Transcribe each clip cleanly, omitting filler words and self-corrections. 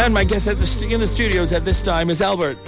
And my guest in the studios at this time is Albert.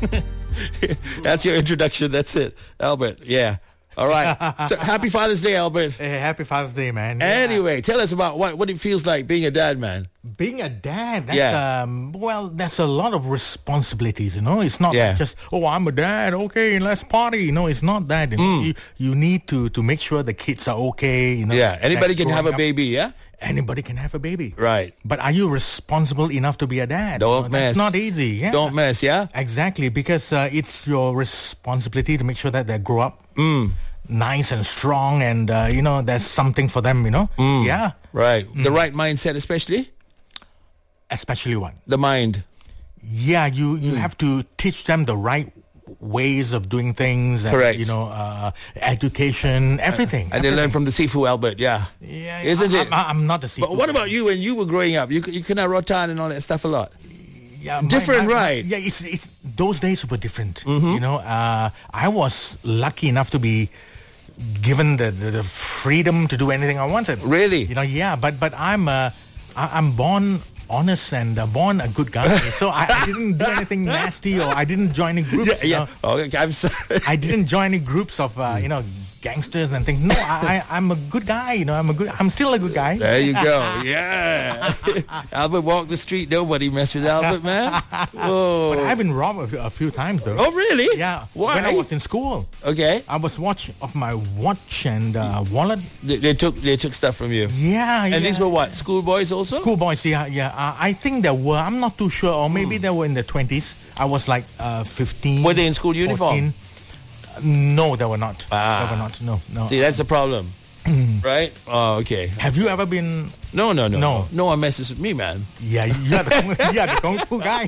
That's your introduction. That's it. Albert. Yeah. All right. So happy Father's Day, Albert. Hey, happy Father's Day, man. Yeah. Anyway, tell us about what it feels like being a dad, man. Being a dad, that's, that's a lot of responsibilities, you know. It's not just, I'm a dad, okay, let's party. No, it's not that. You know? You need to make sure the kids are okay, you know. Yeah, anybody can have a baby, yeah? Anybody can have a baby. Right. But are you responsible enough to be a dad? Don't mess. It's not easy, yeah. Don't mess, yeah? Exactly, because it's your responsibility to make sure that they grow up nice and strong and, there's something for them, you know. Yeah. Right. The right mindset especially? Especially what? The mind. Yeah, you have to teach them the right ways of doing things. And, correct. Education, everything. And they learn from the Sifu, Albert, Yeah, isn't it? I'm not a Sifu. But what about you when you were growing up? You can have rotan and all that stuff a lot. Yeah, different, right? Yeah, it's those days were different. You know, I was lucky enough to be given the freedom to do anything I wanted. Really? You know, yeah. But I'm born honest and born a good guy. So I didn't do anything nasty, or I didn't join any groups. Yeah. Oh, okay, I'm sorry. I didn't join any groups of gangsters and things. No, I'm a good guy. You know, I'm still a good guy. There you go. Yeah. Albert walked the street. Nobody messed with Albert, man. Whoa. But I've been robbed a few times, though. Oh, really? Yeah. Why? When I was in school. Okay. I was of my watch and wallet. They took stuff from you. Yeah. And these were what? Schoolboys also? Schoolboys, yeah. I think there were. I'm not too sure. Or maybe they were in the 20s. I was like 15. Were they in school uniform? 14. No, they were not. They were not. No. See, that's the problem. Right? Oh, okay. Have you ever been... No. No one messes with me, man. Yeah, you are the Kung Fu guy.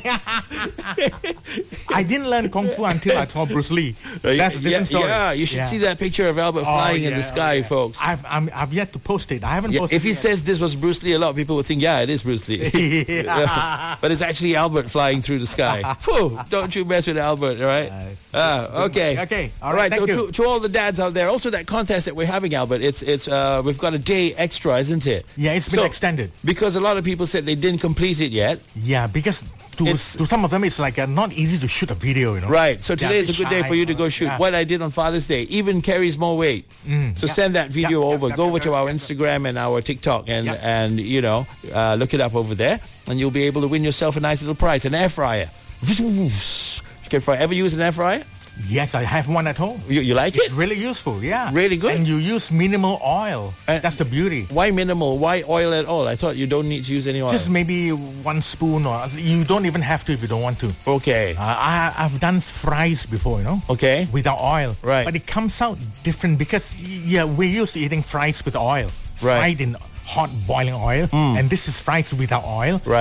I didn't learn Kung Fu until I saw Bruce Lee. That's a different story. Yeah, you should see that picture of Albert flying in the sky, folks. I've yet to post it. I haven't posted it. If he says this was Bruce Lee, a lot of people would think, it is Bruce Lee. But it's actually Albert flying through the sky. Phew, don't you mess with Albert, all right? Okay. Okay. All right. So to all the dads out there, also that contest that we're having, Albert, it's we've got a day extra, isn't it? Yeah, it's been extended. Because a lot of people said they didn't complete it yet. Yeah, because to some of them it's like not easy to shoot a video, you know. Right. So today is a good day for you to go shoot. What I did on Father's Day even carries more weight. So send that video over. Go over to our Instagram and our TikTok and look it up over there, and you'll be able to win yourself a nice little prize, an air fryer. You can ever use an air fryer? Yes, I have one at home. You like it? It's really useful, yeah. Really good? And you use minimal oil. That's the beauty. Why minimal? Why oil at all? I thought you don't need to use any oil. Just maybe 1 spoon, or you don't even have to if you don't want to. Okay. I've done fries before, you know. Okay. Without oil. Right. But it comes out different because, we're used to eating fries with oil. Right. Fried in hot boiling oil. And this is fries without oil. Right.